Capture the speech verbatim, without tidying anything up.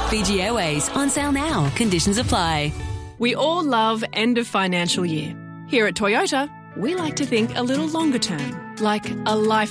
Fiji Airways, on sale now. Conditions apply. We all love end of financial year. Here at Toyota, we like to think a little longer term, like a life